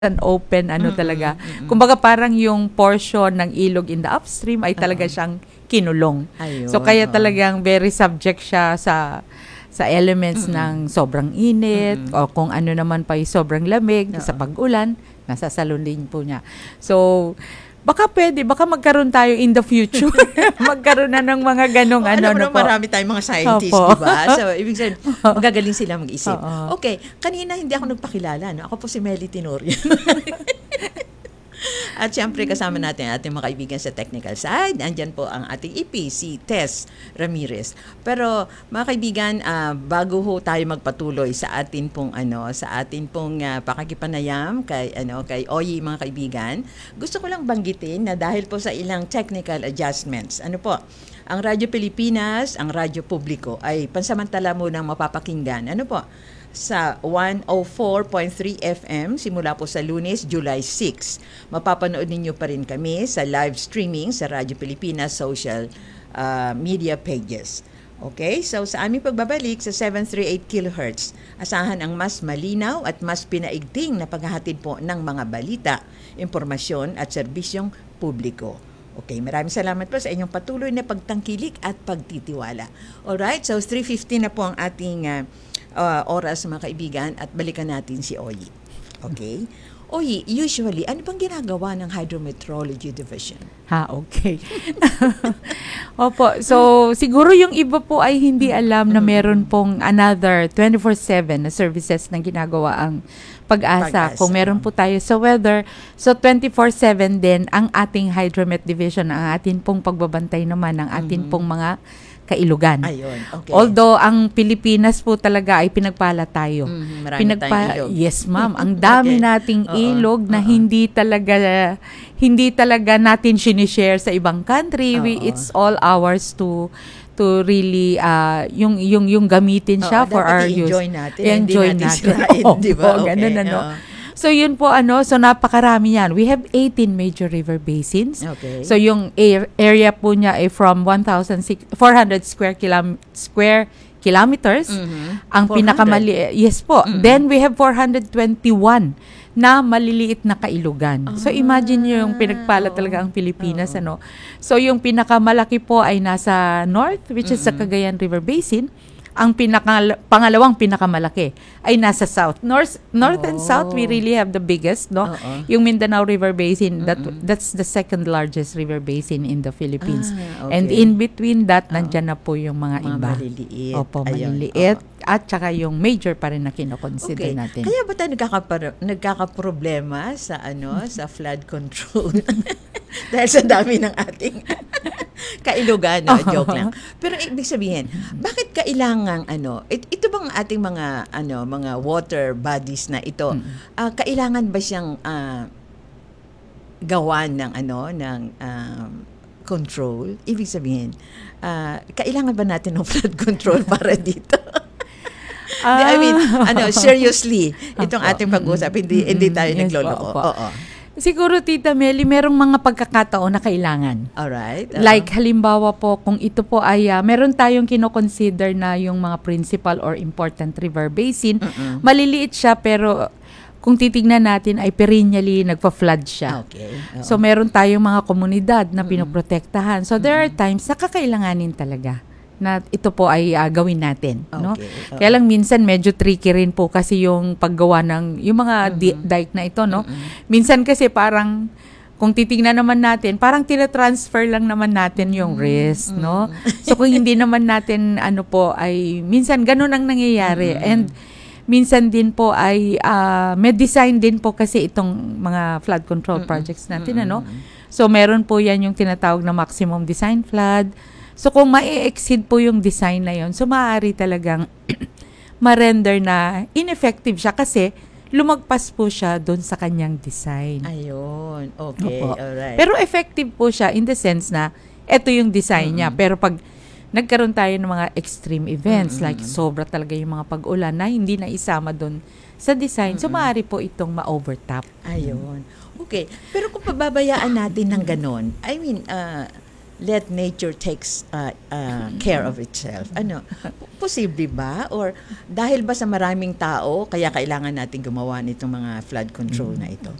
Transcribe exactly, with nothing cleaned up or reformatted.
an open ano Mm, talaga. mm. Kumbaga parang yung portion ng ilog in the upstream ay talaga Oo. siyang kinulong. Ayun, So kaya oo. talagang very subject siya sa sa elements Mm. ng sobrang init Mm. o kung ano naman pa yung sobrang lamig sa Oo. pag-ulan, nasasalon din po niya. So baka pwede, baka magkaroon tayo in the future. Magkaroon na ng mga ganong Oh, ano, alam mo ano naman, po. marami tayong mga scientists, Opo. di ba? So, ibig sabihin, magagaling sila mag-isip. Oo. Okay, kanina hindi ako nagpakilala, no? Ako po si Melly Tenorio. At syempre, kasama natin ang ating mga kaibigan sa technical side. Andyan po ang ating E P, si Tess Ramirez. Pero, mga kaibigan, ah, bago ho tayo magpatuloy sa atin pong, ano, sa atin pong ah, pakikipanayam kay, ano, kay Oyi, mga kaibigan, gusto ko lang banggitin na dahil po sa ilang technical adjustments, ano po, ang Radyo Pilipinas, ang Radyo Publiko ay pansamantala munang mapapakinggan. Ano po? Sa one oh four point three F M simula po sa Lunes, July sixth. Mapapanood ninyo pa rin kami sa live streaming sa Radyo Pilipinas social uh, media pages. Okay? So sa aming pagbabalik sa seven thirty-eight kilohertz, asahan ang mas malinaw at mas pinaigting na paghahatid po ng mga balita, impormasyon at serbisyong publiko. Okay, maraming salamat po sa inyong patuloy na pagtangkilik at pagtitiwala. Alright, so three fifteen na po ang ating uh, uh, oras, mga kaibigan, at balikan natin si Oyi. Okay? Oyi, usually, ano bang ginagawa ng Hydrometeorology Division? Ha, okay. Opo, so siguro yung iba po ay hindi alam na meron pong another twenty-four seven na services na ginagawa ang Pag-asa. Pag-asa. Kung meron po tayo sa weather, so twenty-four seven din ang ating Hydromet Division, ang atin pong pagbabantay naman ng atin pong mga kailugan. Ayun, okay. Although ang Pilipinas po talaga ay pinagpala tayo. Mhm, marami tayong ilog. Yes, ma'am. Ang dami Okay. nating Oo, ilog na oo. hindi talaga hindi talaga natin sinishare sa ibang country. We, Oo. it's all ours to to really uh, yung yung yung gamitin siya Oo, for dapat our use. i-enjoy natin, I-enjoy hindi natin natin. sirain, di ba? Opo, Okay, ganun ano. oo. So yun po ano, so napakarami yan. We have eighteen major river basins. Okay. So yung air, area po niya ay from one thousand four hundred square kilam, square kilometers. Mhm. Ang four hundred. pinakamali yes po. Mm. Then we have four hundred twenty-one na maliliit na kailugan. So imagine niyo yung pinagpala oo. talaga ang Pilipinas Oo. ano. So yung pinakamalaki po ay nasa north, which is sa Cagayan River Basin. Ang pinaka pangalawang pinakamalaki ay nasa south. North north and south we Oh. really have the biggest, no? Oo. Yung Mindanao River Basin, that Mm-mm. that's the second largest river basin in the Philippines. Ah, And okay. in between that, Oo. nandyan na po yung mga, Mga iba. maliliit. Opo, Ayun, maliliit. oo. At saka yung major pa rin na kinoconsider Okay. natin. Kaya ba tayo nagkakapar- nagkakaproblema sa ano sa flood control? Dahil sa dami ng ating kailugan, no? Joke lang. Pero ibig sabihin, bakit kailangang ano, it, ito bang ating mga ano, mga water bodies na ito, ah, kailangan ba siyang ah, gawan ng ano ng um, control? Ibig sabihin, ah, kailangan ba natin ng flood control para dito? Di, I mean, ano, seriously, itong Opo. ating pag-usap, hindi, Mm-mm. hindi tayo Yes po, nagloloko. opo. Oo. Siguro, Tita Meli, merong mga pagkakataon na kailangan. Alright. oo. Like halimbawa po, kung ito po ay ah, meron tayong kinoconsider na yung mga principal or important river basin, Mm-mm. maliliit siya pero kung titignan natin ay perennially nagpa-flood siya. Okay. oo. So meron tayong mga komunidad na pinoprotektahan. So there are times na kakailanganin talaga na ito po ay ah, gawin natin, no? Okay, oo. Kaya lang minsan medyo tricky rin po kasi yung paggawa ng yung mga di- dike na ito, no? Minsan kasi parang kung titingnan naman natin, parang tinatransfer lang naman natin yung risk, no? So kung hindi naman natin ano po ay minsan ganun ang nangyayari. And minsan din po ay ah, may design din po kasi itong mga flood control projects natin, ano? So meron po yan yung tinatawag na maximum design flood. So kung ma-exceed po yung design na yon, so maaari talagang ma-render na ineffective siya kasi lumagpas po siya doon sa kanyang design. Ayun. Okay. Opo. Alright. Pero effective po siya in the sense na ito yung design niya. Pero pag nagkaroon tayo ng mga extreme events, like sobra talaga yung mga pag-ulan na hindi na isama doon sa design, so maaari po itong ma-overtop. Ayun. Okay. Pero kung pababayaan natin ng ganon, I mean, uh, let nature takes uh, uh, care of itself. Ano, posible ba? Or dahil ba sa maraming tao, kaya kailangan natin gumawa nitong mga flood control na ito?